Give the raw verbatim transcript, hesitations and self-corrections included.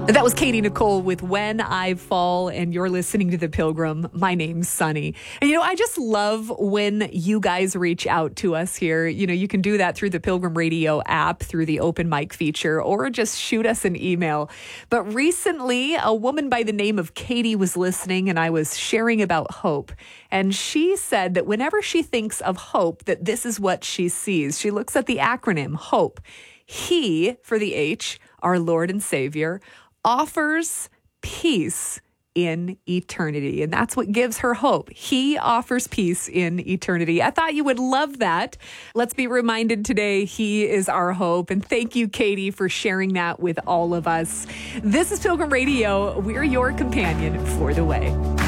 That was Katie Nicole with When I Fall, and you're listening to The Pilgrim. My name's Sunny. And, you know, I just love when you guys reach out to us here. You know, you can do that through the Pilgrim Radio app, through the open mic feature, or just shoot us an email. But recently, a woman by the name of Katie was listening, and I was sharing about hope. And she said that whenever she thinks of hope, that this is what she sees. She looks at the acronym HOPE. He, for the H, our Lord and Savior, offers peace in eternity. And that's what gives her hope. He offers peace in eternity. I thought you would love that. Let's be reminded today, he is our hope. And thank you, Katie, for sharing that with all of us. This is Pilgrim Radio. We're your companion for the way.